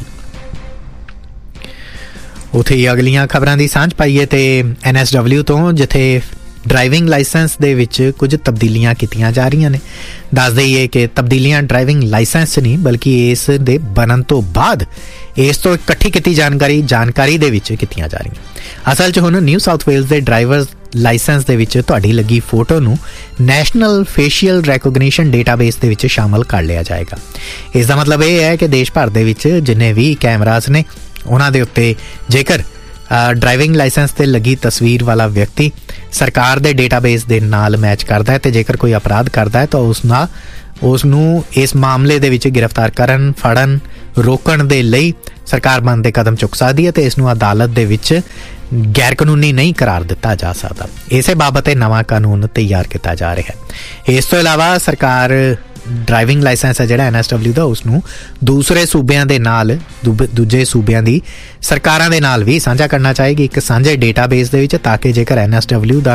ਉੱਥੇ ਹੀ ਅਗਲੀਆਂ ਖਬਰਾਂ ਦੀ ਸਾਂਝ ਪਾਈਏ ਤੇ NSW ਤੋਂ ਜਿੱਥੇ ਡਰਾਈਵਿੰਗ ਲਾਇਸੈਂਸ ਦੇ ਵਿੱਚ ਕੁਝ ਤਬਦੀਲੀਆਂ ਕੀਤੀਆਂ ਜਾ ਰਹੀਆਂ ਨੇ। ਦੱਸ ਦਈਏ ਕਿ ਤਬਦੀਲੀਆਂ ਡਰਾਈਵਿੰਗ ਲਾਇਸੈਂਸ ਨਹੀਂ ਬਲਕਿ ਇਸ ਦੇ ਬਣਨ ਤੋਂ ਬਾਅਦ ਇਸ ਤੋਂ ਇਕੱਠੀ ਕੀਤੀ ਜਾਣਕਾਰੀ ਦੇ ਵਿੱਚ ਕੀਤੀਆਂ ਜਾ ਰਹੀਆਂ। ਅਸਲ 'ਚ ਹੁਣ ਨਿਊ ਸਾਊਥ ਵੇਲਜ਼ ਦੇ ਡਰਾਈਵਰਸ ਲਾਇਸੈਂਸ ਦੇ ਵਿੱਚ ਤੁਹਾਡੀ ਲੱਗੀ ਫੋਟੋ ਨੂੰ ਨੈਸ਼ਨਲ ਫੇਸ਼ੀਅਲ ਰੈਕੋਗਨੀਸ਼ਨ ਡੇਟਾਬੇਸ ਦੇ ਵਿੱਚ ਸ਼ਾਮਲ ਕਰ ਲਿਆ ਜਾਏਗਾ। ਇਸ ਦਾ ਮਤਲਬ ਇਹ ਹੈ ਕਿ ਦੇਸ਼ ਭਰ ਦੇ ਵਿੱਚ ਜਿੰਨੇ ਵੀ ਕੈਮਰਾਸ ਨੇ ਉਹਨਾਂ ਦੇ ਉੱਤੇ ਜੇਕਰ ਡਰਾਈਵਿੰਗ ਲਾਇਸੈਂਸ ਤੇ ਲੱਗੀ ਤਸਵੀਰ ਵਾਲਾ ਵਿਅਕਤੀ ਸਰਕਾਰ ਦੇ ਡੇਟਾਬੇਸ ਦੇ ਨਾਲ ਮੈਚ ਕਰਦਾ ਹੈ ਤੇ ਜੇਕਰ ਕੋਈ ਅਪਰਾਧ ਕਰਦਾ ਹੈ ਤਾਂ ਉਸ ਨੂੰ ਇਸ ਮਾਮਲੇ ਦੇ ਵਿੱਚ ਗ੍ਰਿਫਤਾਰ ਕਰਨ ਫੜਨ ਰੋਕਣ ਦੇ ਲਈ ਸਰਕਾਰ ਬਣਦੇ ਕਦਮ ਚੁੱਕ ਸਕਦੀ ਹੈ ਤੇ ਇਸ ਨੂੰ ਅਦਾਲਤ ਦੇ ਵਿੱਚ ਗੈਰ ਕਾਨੂੰਨੀ ਨਹੀਂ ਕਰਾਰ ਦਿੱਤਾ ਜਾ ਸਕਦਾ। ਇਸੇ ਬਾਬਤ ਇਹ ਨਵਾਂ ਕਾਨੂੰਨ ਤਿਆਰ ਕੀਤਾ ਜਾ ਰਿਹਾ ਹੈ। ਇਸ ਤੋਂ ਇਲਾਵਾ ਸਰਕਾਰ ਡਰਾਈਵਿੰਗ ਲਾਇਸੈਂਸ ਹੈ ਜਿਹੜਾ NSW ਦਾ ਉਸ ਨੂੰ ਦੂਸਰੇ ਸੂਬਿਆਂ ਦੇ ਨਾਲ ਦੂਜੇ ਸੂਬਿਆਂ ਦੀ ਸਰਕਾਰਾਂ ਦੇ ਨਾਲ ਵੀ ਸਾਂਝਾ ਕਰਨਾ ਚਾਹੇਗੀ ਇੱਕ ਸਾਂਝੇ ਡੇਟਾਬੇਸ ਦੇ ਵਿੱਚ ਤਾਂ ਕਿ ਜੇਕਰ NSW ਦਾ